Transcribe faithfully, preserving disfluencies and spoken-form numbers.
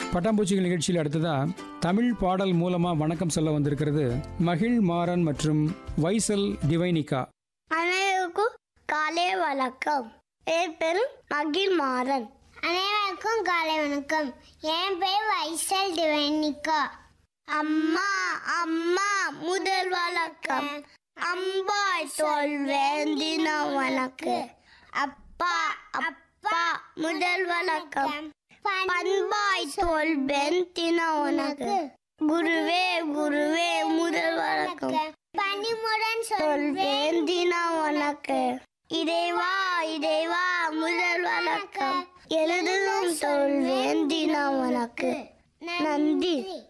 பட்டாம்பூச்சிகள் நிகழ்ச்சியில் அடுத்ததா தமிழ் பாடல் மூலமா வணக்கம் சொல்ல வந்திருக்கிறது மகிழ் மாறன் மற்றும் வைசல் டிவைனிகா. அனைவருக்கும் காலை வணக்கம். என் பேர் மகிழ் மாறன். அனைவருக்கும் காலை வணக்கம். என் பேர் வைசல் டிவைனிகா. அம்மா அம்மா முதல் வணக்கம், அம்பாய் சொல்வேன் தினம் வணக்கு. அப்பா அப்பா முதல் வணக்கம், பண்பாய் சொல்வேன் தினம் உனக்கு. குருவே குருவே முதல் வணக்கம், பணிமுடன் சொல்வேன் தினம் உனக்கு. இறைவா இறைவா முதல் வணக்கம், எழுதும் சொல்வேன் தினம் உனக்கு. நன்றி.